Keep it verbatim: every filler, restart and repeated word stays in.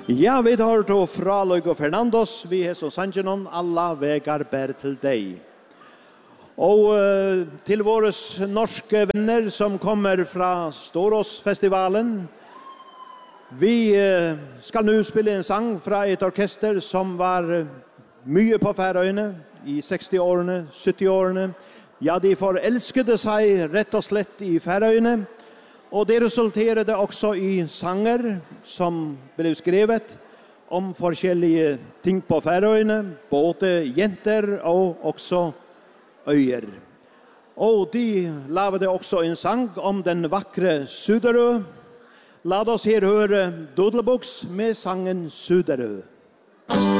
Ja, vi har då Fraløg og Fernandos, vi er som sannsjonen, alla vegar bär til deg. Og uh, til våre norske venner som kommer fra Storåsfestivalen, vi uh, skal nu spille en sang fra et orkester som var uh, mye på Færøyene i seksti-årene, sytti-årene. Ja, de forelskede seg rett og slett i Færøyene, og det resulterade också i sanger som blev skrevet om forskjellige ting på Færøyene, både jenter og också øyer. Og de lavede också en sang om den vakre Suderø. Lad oss her høre Doodlebugs med sangen Suderø.